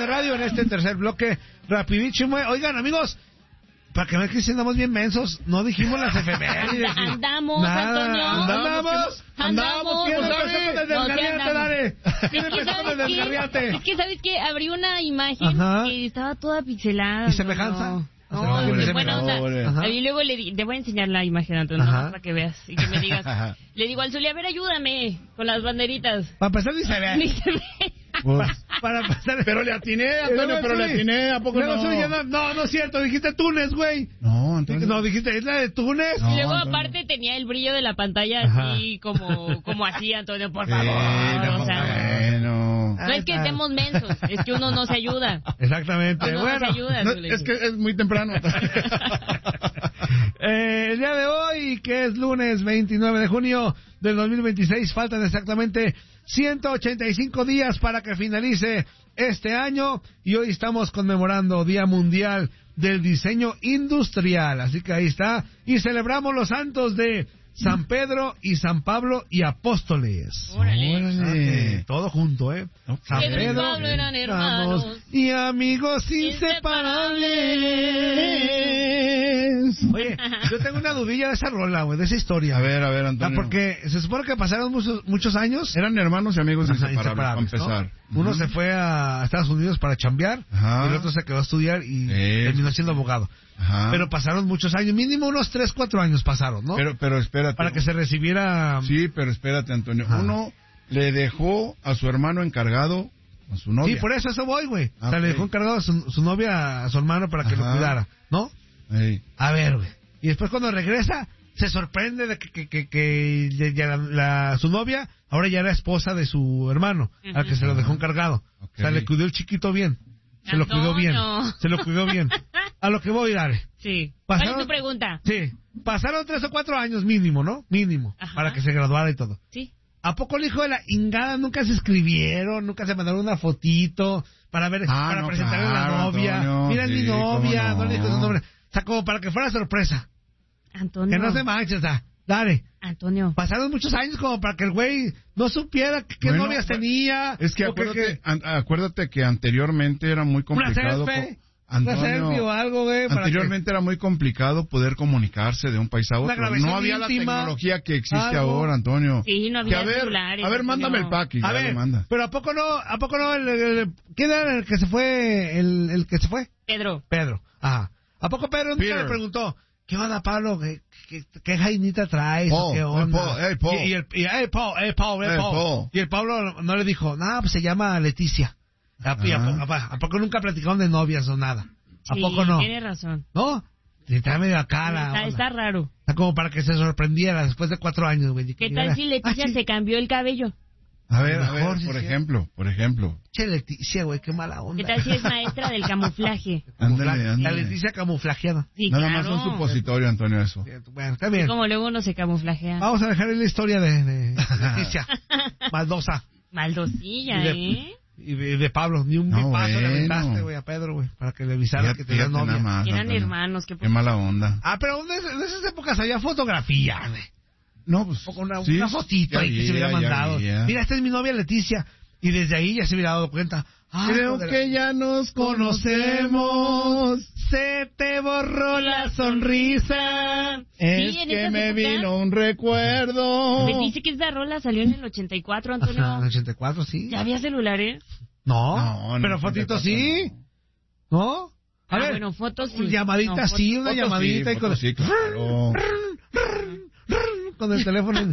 de radio en este tercer bloque rapidísimo. Oigan, amigos, para que vean que si andamos bien mensos, no dijimos las efemérides. Andamos, Antonio. Andamos. Tiene empezó con el desgarriate, dale. Es que, ¿sabes qué? Abrí una imagen que estaba toda pixelada. ¿Y semejanza? No, bueno, y luego te voy a enseñar la imagen, Antonio, para que veas y que me digas. Le digo al Zuli, a ver, ayúdame con las banderitas. Para empezar, ni se ve. Ni se ve. Para pasar. Pero le atiné, Antonio, pero le atiné, ¿a poco no? No es cierto, dijiste Túnez, güey. No, Antonio. No, dijiste isla de Túnez. Y luego, aparte, tenía el brillo de la pantalla así, como así, Antonio, por favor. O sea, no es que estemos mensos, es que uno no se ayuda. Exactamente. Uno no se ayuda. Es que es muy temprano. El día de hoy, que es lunes 29 de junio del 2026, faltan exactamente 185 días para que finalice este año y hoy estamos conmemorando Día Mundial del Diseño Industrial, así que ahí está, y celebramos los santos de San Pedro y San Pablo y Apóstoles. Órale. Todo junto, San Pedro y Pablo eran hermanos y amigos inseparables. Oye, yo tengo una dudilla de esa rola, güey, de esa historia. A ver, Antonio. Porque se supone que pasaron muchos años. Eran hermanos y amigos inseparables, para empezar. ¿No? Uno se fue a Estados Unidos para chambear, y el otro se quedó a estudiar y terminó siendo abogado. Pero pasaron muchos años, mínimo unos 3-4 años pasaron, ¿no? Pero espérate. Para que se recibiera... Sí, pero espérate, Antonio. Uno le dejó a su hermano encargado a su novia. Sí, por eso voy, güey. O sea, le dejó encargado a su novia, a su hermano para que lo cuidara, ¿no? A ver, güey. Y después cuando regresa, se sorprende de que su novia ahora ya era esposa de su hermano, al que se lo dejó encargado. O sea, le cuidó el chiquito bien. Se lo cuidó bien. A lo que voy, dale. Sí. ¿Cuál es tu pregunta? Sí. Pasaron 3 o 4 años mínimo, ¿no? Mínimo. Para que se graduara y todo. Sí. ¿A poco el hijo de la ingada nunca se escribieron, nunca se mandaron una fotito para ver, para presentarle a la novia? Antonio, Mira, es mi novia, no le dijo su nombre. O sea, como para que fuera sorpresa. Antonio. Que no se manche, o sea, dale. Antonio. Pasaron muchos años como para que el güey no supiera qué novias tenía. Es que acuérdate que anteriormente era muy complicado. Una selfie o algo, güey. Anteriormente era muy complicado poder comunicarse de un país a otro. No había la tecnología que existe ahora, Antonio. Sí, no había celulares. A ver, mándame el pack y ya lo manda. Pero ¿a poco no, ¿quién era el que se fue? El que se fue? Pedro. Ajá. ¿A poco Pedro nunca le preguntó? ¿Qué onda, Pablo? ¿Qué jainita traes? ¿Qué onda? Y el Paul. Y el Pablo no le dijo, pues se llama Leticia. ¿A poco nunca platicaron de novias o nada? ¿A poco no? Tiene razón. ¿No? Está medio acá. Está raro. Está como para que se sorprendiera después de 4 años, güey. ¿Qué tal si Leticia se cambió el cabello? A ver, por ejemplo. Che, Leticia, güey, qué mala onda. ¿Qué tal si es maestra del camuflaje? Ándale. La Leticia camuflajeada. Sí, nada más un supositorio, Antonio, eso. Bueno, está bien. Como luego uno se camuflajea. Vamos a dejar la historia de Leticia. Maldosilla, Y de Pablo, ni un paso le aventaste, güey, a Pedro, güey, para que le avisara que tenía novia. Eran hermanos, qué mala onda. Pero en esas épocas había fotografía, güey. No, pues. Una fotito ahí que se hubiera mandado. Mira, esta es mi novia Leticia. Y desde ahí ya se hubiera dado cuenta. Creo que ya nos conocemos. Se te borró la sonrisa. Es que me vino un recuerdo. Me dice que esta rola salió en el 84, Antonio. En el 84, sí. ¿Ya había celulares? No, pero fotitos sí. ¿No? A ver, bueno, fotos sí. Llamadita sí, una llamadita y con... Sí, claro. Con el teléfono.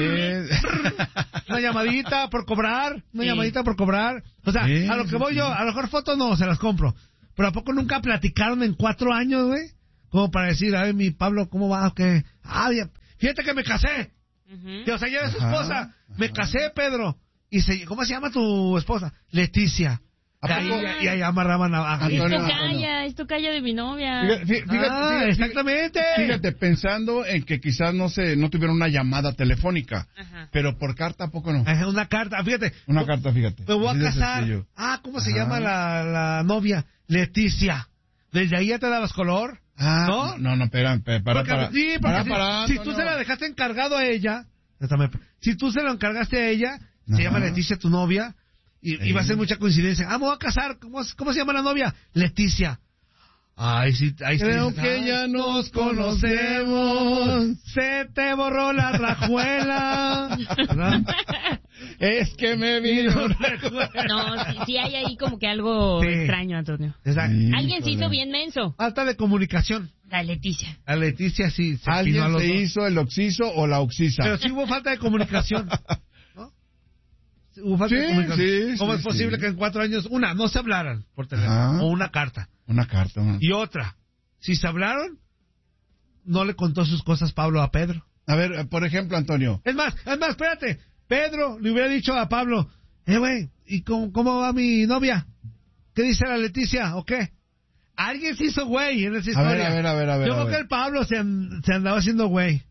Una llamadita por cobrar. O sea, a lo que voy yo, a lo mejor fotos no, se las compro. Pero ¿a poco nunca platicaron en 4 años, güey? Como para decir, a ver, mi Pablo, ¿cómo va? ¿Qué? Fíjate que me casé. Que, o sea, ya eres su esposa. Me casé, Pedro. ¿Cómo se llama tu esposa? Leticia. Y ahí amarraban a Esto calla de mi novia. Fíjate, exactamente. Fíjate, pensando en que quizás no tuvieron una llamada telefónica, pero por carta, ¿a poco no? Una carta, fíjate. Una carta, fíjate. Me voy a casar. ¿Cómo se llama la novia? Leticia. ¿Desde ahí ya te dabas color? ¿No? No, espera, si tú se la dejaste encargado a ella, si tú se lo encargaste a ella, se llama Leticia tu novia, Y va a ser mucha coincidencia. Me voy a casar. ¿Cómo se llama la novia? Leticia. Ay, sí, creo que ya nos conocemos. Se te borró la rajuela. ¿Verdad? Es que me vino. No, sí hay ahí como que algo extraño, Antonio. Exacto. Alguien se hizo bien menso. Falta de comunicación. La Leticia. La Leticia sí. ¿Alguien se hizo el oxiso o la oxisa? Pero sí hubo falta de comunicación. ¿No? Hubo falta de comunicación. ¿Cómo es posible que en 4 años, no se hablaran por teléfono? O una carta. Una carta. Y otra, si se hablaron, no le contó sus cosas Pablo a Pedro. A ver, por ejemplo, Antonio. Es más, espérate. Pedro le hubiera dicho a Pablo, güey, ¿y cómo va mi novia? ¿Qué dice la Leticia o qué? Alguien se hizo güey en esa historia. A ver. Yo creo que el Pablo se andaba haciendo güey.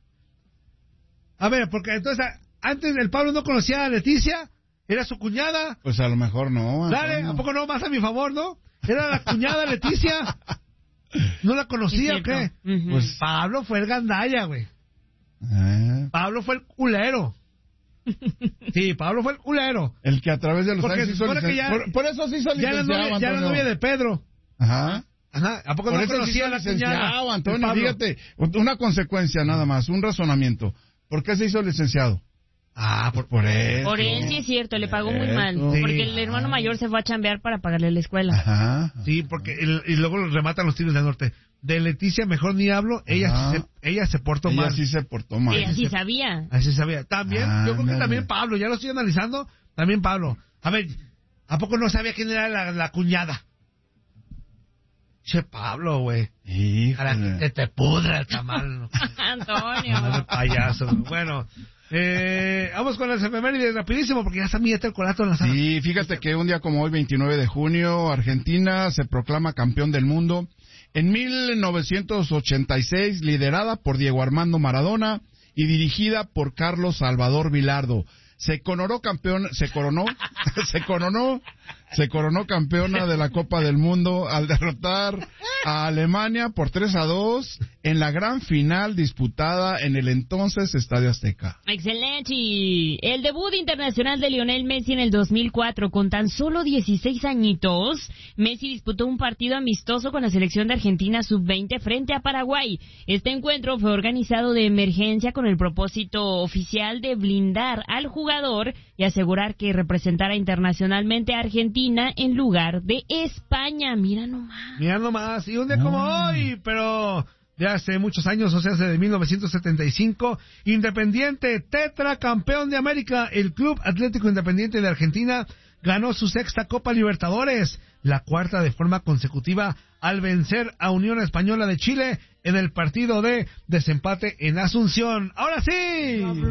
A ver, porque entonces, antes el Pablo no conocía a Leticia, era su cuñada. Pues a lo mejor no. Dale, ¿a poco no? Más a mi favor, ¿no? Era la cuñada Leticia. ¿No la conocía o qué? Uh-huh. Pues Pablo fue el gandalla, güey. Pablo fue el culero. Sí, Pablo fue el culero. El que a través de los años hizo por eso se hizo licenciado. Ya la novia de Pedro. Ajá. ¿A poco por no eso conocía a la licenciado, Antonio? Fíjate, una consecuencia nada más, un razonamiento. ¿Por qué se hizo licenciado? Por eso. Por él sí es cierto, le pagó muy mal. Sí. Porque el hermano mayor se fue a chambear para pagarle la escuela. Ajá. Sí, porque y luego lo rematan los Tigres del Norte. De Leticia mejor ni hablo, ella se portó mal. Ella sí se portó mal. Ella sí sabía. Así sabía. También, yo creo que también Pablo, ya lo estoy analizando, también Pablo. A ver, ¿a poco no sabía quién era la cuñada? Che, Pablo, güey. Que te pudra el tamal. Antonio. No, payaso. Bueno, vamos con las efemérides rapidísimo porque ya está mi el colato en la sala. Sí, fíjate que un día como hoy, 29 de junio, Argentina se proclama campeón del mundo. En 1986, liderada por Diego Armando Maradona y dirigida por Carlos Salvador Vilardo. Se coronó campeona de la Copa del Mundo al derrotar a Alemania por 3-2 en la gran final disputada en el entonces Estadio Azteca. Excelente. El debut internacional de Lionel Messi en el 2004, con tan solo 16 añitos, Messi disputó un partido amistoso con la selección de Argentina sub-20 frente a Paraguay. Este encuentro fue organizado de emergencia con el propósito oficial de blindar al jugador y asegurar que representara internacionalmente a Argentina en lugar de España. Mira nomás. Y un día como hoy, pero de hace muchos años, o sea, desde 1975, Independiente, tetracampeón de América, el Club Atlético Independiente de Argentina ganó su 6ª Copa Libertadores, la 4ª de forma consecutiva, al vencer a Unión Española de Chile en el partido de desempate en Asunción. ¡Ahora sí!